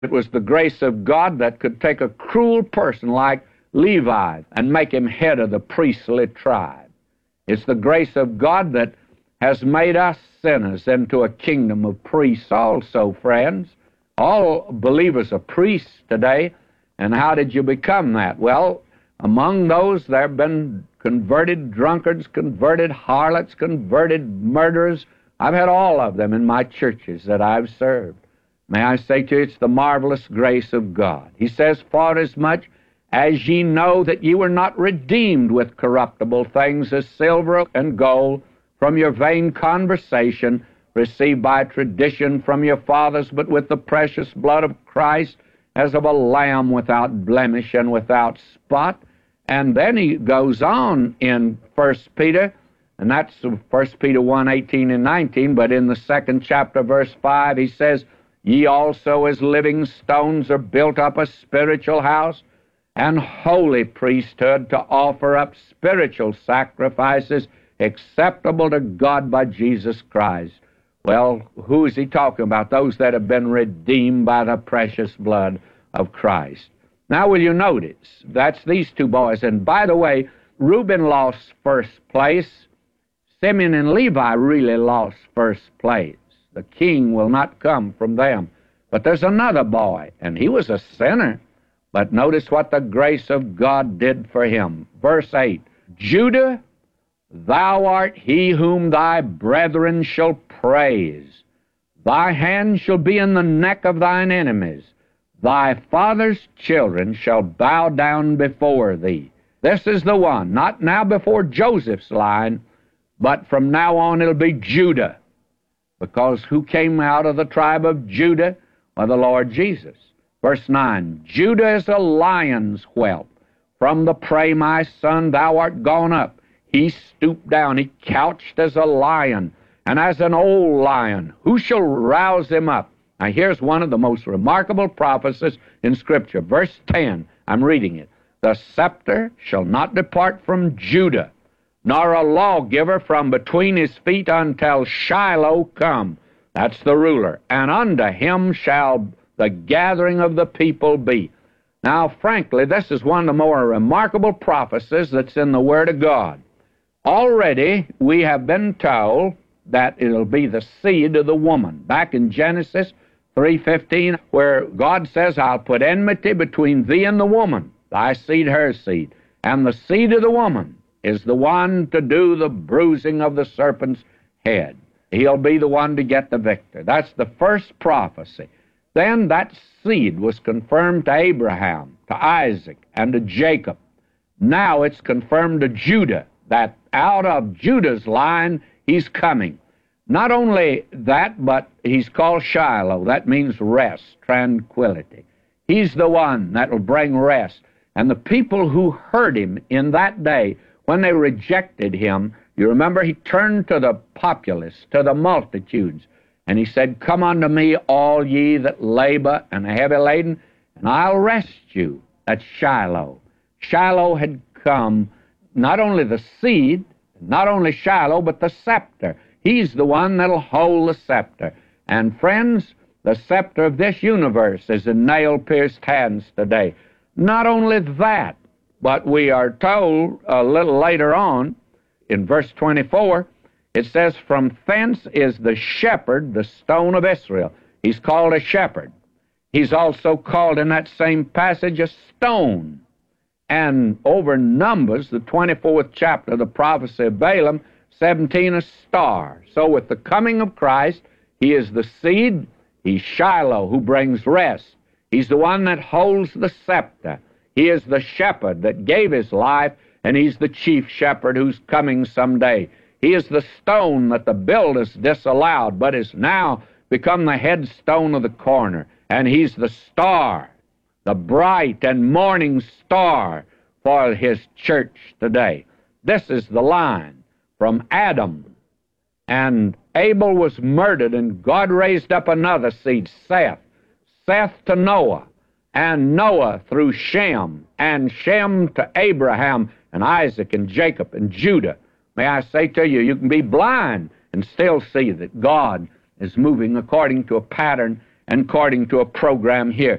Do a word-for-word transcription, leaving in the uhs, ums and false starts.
It was the grace of God that could take a cruel person like Levi and make him head of the priestly tribe. It's the grace of God that has made us sinners into a kingdom of priests also, friends. All believers are priests today. And how did you become that? Well, among those there have been converted drunkards, converted harlots, converted murderers. I've had all of them in my churches that I've served. May I say to you, it's the marvelous grace of God. He says, for as much as ye know that ye were not redeemed with corruptible things as silver and gold from your vain conversation received by tradition from your fathers, but with the precious blood of Christ as of a lamb without blemish and without spot. And then he goes on in First Peter, and that's First Peter one, eighteen and nineteen, but in the second chapter, verse five, he says, ye also as living stones are built up a spiritual house and holy priesthood to offer up spiritual sacrifices acceptable to God by Jesus Christ. Well, who is he talking about? Those that have been redeemed by the precious blood of Christ. Now, will you notice, that's these two boys. And by the way, Reuben lost first place. Simeon and Levi really lost first place. The king will not come from them. But there's another boy, and he was a sinner. But notice what the grace of God did for him. Verse eight, Judah, thou art he whom thy brethren shall praise. Thy hand shall be in the neck of thine enemies. Thy father's children shall bow down before thee. This is the one, not now before Joseph's line, but from now on it'll be Judah. Because who came out of the tribe of Judah? Well, the Lord Jesus. Verse nine, Judah is a lion's whelp. From the prey, my son, thou art gone up. He stooped down, he couched as a lion, and as an old lion. Who shall rouse him up? Now here's one of the most remarkable prophecies in Scripture. Verse ten, I'm reading it. The scepter shall not depart from Judah, nor a lawgiver from between his feet until Shiloh come. That's the ruler. And unto him shall the gathering of the people be. Now, frankly, this is one of the more remarkable prophecies that's in the Word of God. Already we have been told that it'll be the seed of the woman. Back in Genesis three fifteen, where God says, I'll put enmity between thee and the woman, thy seed, her seed. And the seed of the woman is the one to do the bruising of the serpent's head. He'll be the one to get the victor. That's the first prophecy. Then that seed was confirmed to Abraham, to Isaac, and to Jacob. Now it's confirmed to Judah, that out of Judah's line he's coming. Not only that, but he's called Shiloh. That means rest, tranquility. He's the one that will bring rest. And the people who heard him in that day, when they rejected him, you remember he turned to the populace, to the multitudes, and he said, come unto me, all ye that labor and are heavy laden, and I'll rest you. That's Shiloh. Shiloh had come, not only the seed, not only Shiloh, but the scepter. He's the one that'll hold the scepter. And friends, the scepter of this universe is in nail-pierced hands today. Not only that, but we are told a little later on, in verse twenty-four, it says, from thence is the shepherd, the stone of Israel. He's called a shepherd. He's also called in that same passage a stone. And over Numbers, the twenty-fourth chapter of the prophecy of Balaam, seventeen, a star. So with the coming of Christ, he is the seed, he's Shiloh, who brings rest. He's the one that holds the scepter. He is the shepherd that gave his life, and he's the chief shepherd who's coming someday. He is the stone that the builders disallowed, but is now become the headstone of the corner. And he's the star, the bright and morning star for his church today. This is the line from Adam. And Abel was murdered, and God raised up another seed, Seth. Seth to Noah, and Noah through Shem, and Shem to Abraham, and Isaac, and Jacob, and Judah. May I say to you, you can be blind and still see that God is moving according to a pattern and according to a program here.